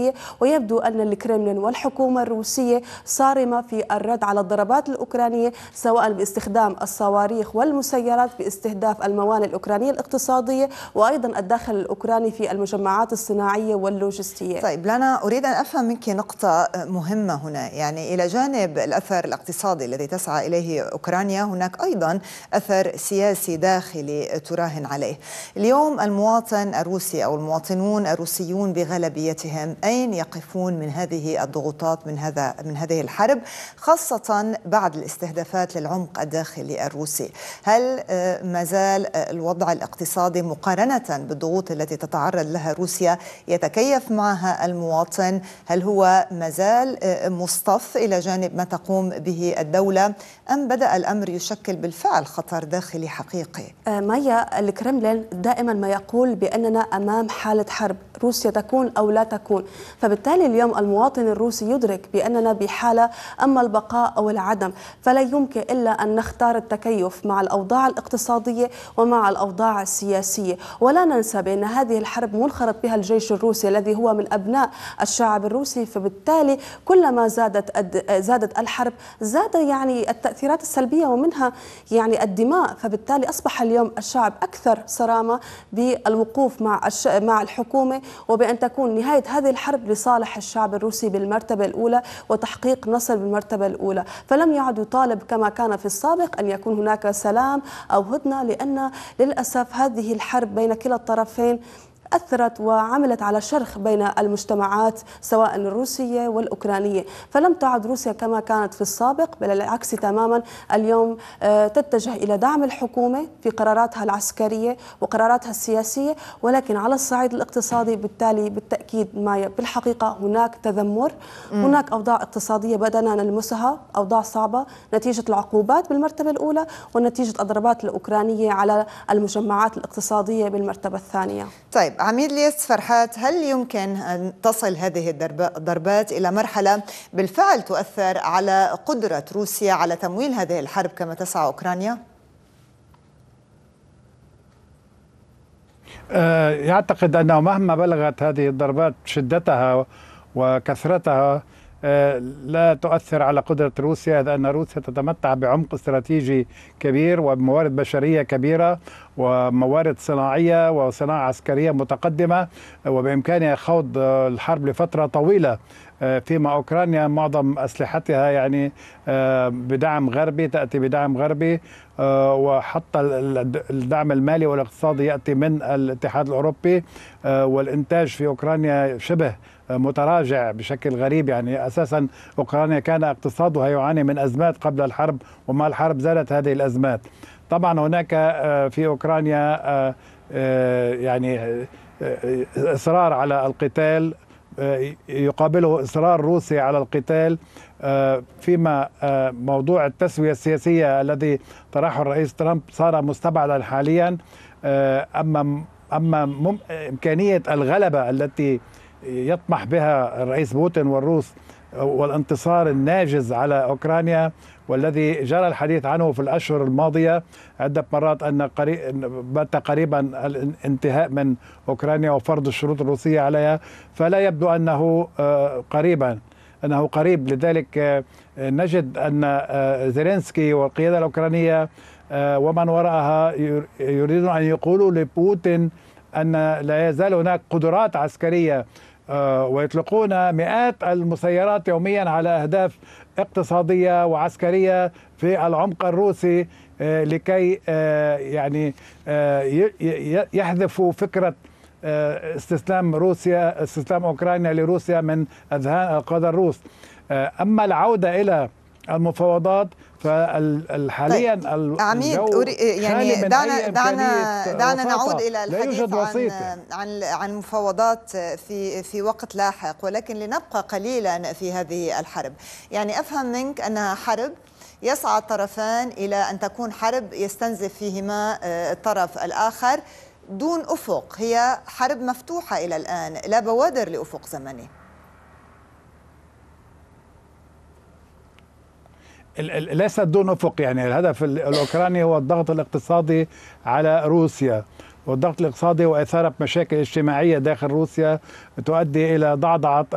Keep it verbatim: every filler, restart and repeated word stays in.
الاقتصادية، ويبدو أن الكرملين والحكومة الروسية صارمة في الرد على الضربات الأوكرانية، سواء باستخدام الصواريخ والمسيرات باستهداف الموانئ الأوكرانية الاقتصادية وأيضا الداخل الأوكراني في المجمعات الصناعية واللوجستية. طيب لانا، أريد أن أفهم منك نقطة مهمة هنا، يعني إلى جانب الأثر الاقتصادي الذي تسعى إليه أوكرانيا هناك أيضا أثر سياسي داخلي تراهن عليه. اليوم المواطن الروسي أو المواطنون الروسيون بغالبيتهم أين يقفون من هذه الضغوطات، من هذا من هذه الحرب، خاصة بعد الاستهدافات للعمق الداخلي الروسي؟ هل ما زال الوضع الاقتصادي مقارنة بالضغوط التي تتعرض لها روسيا يتكيف معها المواطن؟ هل هو ما زال مصطف إلى جانب ما تقوم به الدولة، أم بدأ الأمر يشكل بالفعل خطر داخلي حقيقي؟ مايا، الكرملين دائما ما يقول بأننا أمام حالة حرب، روسيا تكون أو لا تكون، فبالتالي اليوم المواطن الروسي يدرك بأننا بحالة أما البقاء أو العدم، فلا يمكن إلا أن نختار التكيف مع الأوضاع الاقتصادية ومع الأوضاع السياسية. ولا ننسى بأن هذه الحرب منخرط بها الجيش الروسي الذي هو من أبناء الشعب الروسي، فبالتالي كلما زادت زادت الحرب زاد يعني التأثيرات السلبية ومنها يعني الدماء، فبالتالي أصبح اليوم الشعب أكثر صرامة بالوقوف مع مع الحكومة وبأن تكون نهاية هذه الحرب لصالح الشعب الروسي بالمرتبة الأولى وتحقيق نصر بالمرتبة الأولى، فلم يعد يطالب كما كان في السابق أن يكون هناك سلام أو هدنة، لأن للأسف هذه الحرب بين كلا الطرفين أثرت وعملت على شرخ بين المجتمعات سواء الروسية والأوكرانية، فلم تعد روسيا كما كانت في السابق، بل العكس تماما. اليوم تتجه إلى دعم الحكومة في قراراتها العسكرية وقراراتها السياسية، ولكن على الصعيد الاقتصادي بالتالي بالتأكيد ما بالحقيقة هناك تذمر، م. هناك أوضاع اقتصادية بدأنا نلمسها، أوضاع صعبة نتيجة العقوبات بالمرتبة الأولى ونتيجة الضربات الأوكرانية على المجمعات الاقتصادية بالمرتبة الثانية. طيب عميد ليس فرحات، هل يمكن أن تصل هذه الضربات إلى مرحلة بالفعل تؤثر على قدرة روسيا على تمويل هذه الحرب كما تسعى أوكرانيا؟ يعتقد أنه مهما بلغت هذه الضربات شدتها وكثرتها لا تؤثر على قدرة روسيا، لأن روسيا تتمتع بعمق استراتيجي كبير وبموارد بشرية كبيرة وموارد صناعية وصناعة عسكرية متقدمة، وبإمكانها خوض الحرب لفترة طويلة، فيما أوكرانيا معظم أسلحتها يعني بدعم غربي، تأتي بدعم غربي، وحتى الدعم المالي والاقتصادي يأتي من الاتحاد الأوروبي، والإنتاج في أوكرانيا شبه متراجع بشكل غريب. يعني أساسا أوكرانيا كان اقتصادها يعاني من أزمات قبل الحرب، ومع الحرب زادت هذه الأزمات. طبعا هناك في أوكرانيا يعني إصرار على القتال يقابله إصرار روسي على القتال، فيما موضوع التسوية السياسية الذي طرحه الرئيس ترامب صار مستبعدا حاليا. أما أما إمكانية الغلبة التي يطمح بها الرئيس بوتين والروس والانتصار الناجز على أوكرانيا، والذي جرى الحديث عنه في الأشهر الماضية عدة مرات أن قريب بات قريبا الانتهاء من أوكرانيا وفرض الشروط الروسية عليها، فلا يبدو أنه قريبا أنه قريب. لذلك نجد أن زيلينسكي والقيادة الأوكرانية ومن وراءها يريدون أن يقولوا لبوتين أن لا يزال هناك قدرات عسكرية، ويطلقون مئات المسيرات يوميا على أهداف اقتصادية وعسكرية في العمق الروسي، لكي يعني يحذفوا فكرة استسلام روسيا استسلام أوكرانيا لروسيا من أذهان القادة الروس. أما العودة إلى المفاوضات فحاليا طيب. عميد أوري يعني دعنا دعنا دعنا نعود الى الحديث عن عن عن مفاوضات في في وقت لاحق، ولكن لنبقى قليلا في هذه الحرب. يعني افهم منك انها حرب يسعى الطرفان الى ان تكون حرب يستنزف فيهما الطرف الاخر دون افق، هي حرب مفتوحه الى الان لا بوادر لافق زمني. ليست دون افق، يعني الهدف الاوكراني هو الضغط الاقتصادي على روسيا، والضغط الاقتصادي واثاره مشاكل اجتماعيه داخل روسيا تؤدي الى ضعضعه